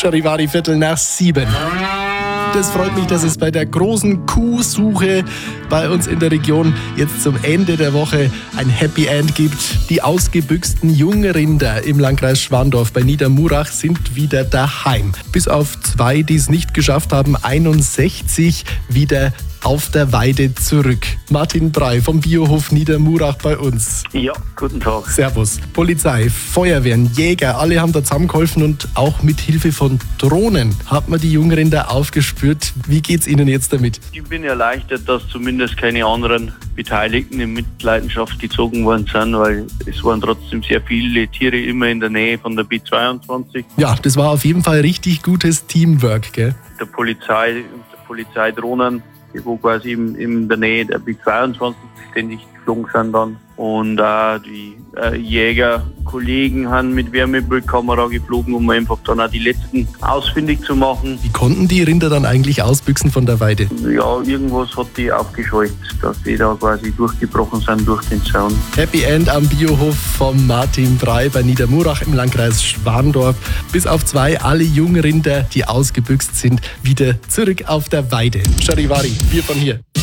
Charivari, 6:15. Das freut mich, dass es bei der großen Kuhsuche bei uns in der Region jetzt zum Ende der Woche ein Happy End gibt. Die ausgebüchsten Jungrinder im Landkreis Schwandorf bei Niedermurach sind wieder daheim. Bis auf 2, die es nicht geschafft haben, 61 wieder auf der Weide zurück. Martin Brey vom Biohof Niedermurach bei uns. Ja, guten Tag. Servus. Polizei, Feuerwehren, Jäger, alle haben da zusammengeholfen und auch mit Hilfe von Drohnen hat man die Jungrinder aufgespürt. Wie geht's Ihnen jetzt damit? Ich bin erleichtert, dass zumindest keine anderen Beteiligten in Mitleidenschaft gezogen worden sind, weil es waren trotzdem sehr viele Tiere immer in der Nähe von der B22. Ja, das war auf jeden Fall richtig gutes Teamwork, gell? Der Polizeidrohnen, die wo quasi in der Nähe der B22 ständig geflogen sind dann. Und die Jägerkollegen haben mit Wärmebildkamera geflogen, um einfach dann auch die letzten ausfindig zu machen. Wie konnten die Rinder dann eigentlich ausbüchsen von der Weide? Ja, irgendwas hat die aufgescheucht, dass die da quasi durchgebrochen sind durch den Zaun. Happy End am Biohof von Martin Brey bei Niedermurach im Landkreis Schwandorf. Bis auf 2, alle Jungrinder, die ausgebüxt sind, wieder zurück auf der Weide. Charivari, wir von hier.